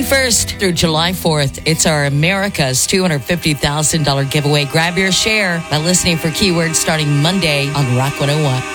1st through July 4th. It's our America's $250,000 giveaway. Grab your share by listening for keywords starting Monday on Rock 101.